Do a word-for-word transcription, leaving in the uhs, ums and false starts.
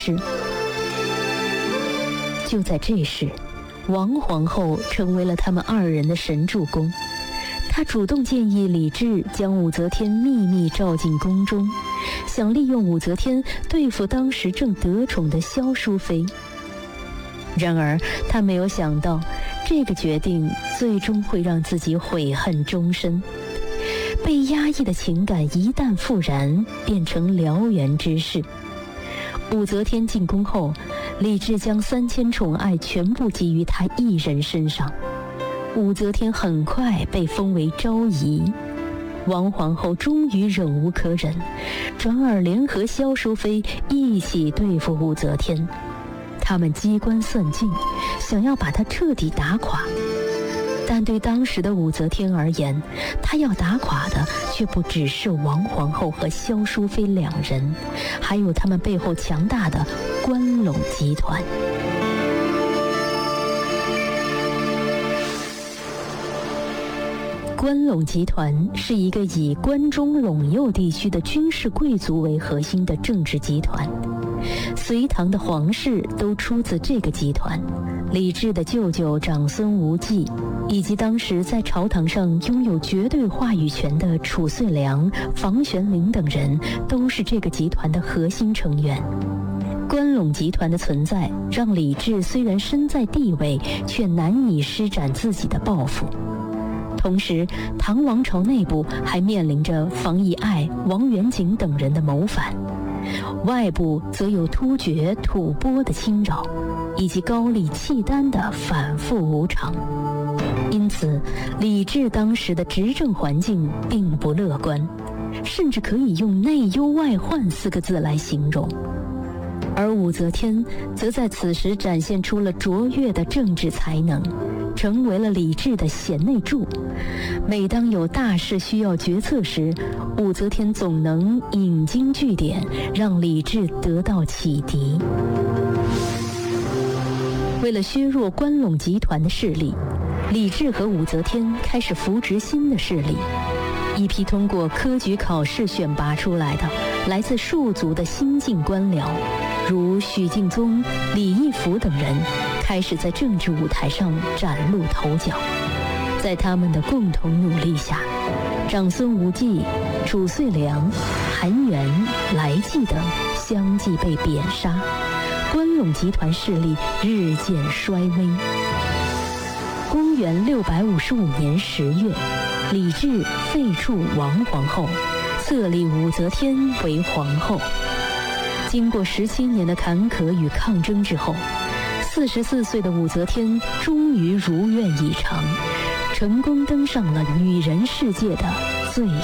是。就在这时，王皇后成为了他们二人的神助攻。她主动建议李治将武则天秘密召进宫中，想利用武则天对付当时正得宠的萧淑妃。然而她没有想到，这个决定最终会让自己悔恨终身。被压抑的情感一旦复燃，变成燎原之势。武则天进宫后，李治将三千宠爱全部给予她一人身上。武则天很快被封为昭仪，王皇后终于忍无可忍，转而联合萧淑妃一起对付武则天。他们机关算尽，想要把她彻底打垮。但对当时的武则天而言，她要打垮的却不只是王皇后和萧淑妃两人，还有他们背后强大的关陇集团。关陇集团是一个以关中陇右地区的军事贵族为核心的政治集团，隋唐的皇室都出自这个集团。李治的舅舅长孙无忌，以及当时在朝堂上拥有绝对话语权的褚遂良、房玄龄等人，都是这个集团的核心成员。关陇集团的存在，让李治虽然身在地位，却难以施展自己的抱负。同时，唐王朝内部还面临着房遗爱、王元景等人的谋反，外部则有突厥、吐蕃的侵扰，以及高丽、契丹的反复无常。因此，李治当时的执政环境并不乐观，甚至可以用内忧外患四个字来形容。而武则天则在此时展现出了卓越的政治才能，成为了李治的贤内助。每当有大事需要决策时，武则天总能引经据典，让李治得到启迪。为了削弱关陇集团的势力，李治和武则天开始扶植新的势力。一批通过科举考试选拔出来的来自庶族的新晋官僚，如许敬宗、李义府等人，开始在政治舞台上崭露头角。在他们的共同努力下，长孙无忌、褚遂良、韩元、来济等相继被贬杀，关陇集团势力日渐衰微。公元六百五十五年十月，李治废黜王皇后，册立武则天为皇后。经过十七年的坎坷与抗争之后，四十四岁的武则天终于如愿以偿，成功登上了女人世界的最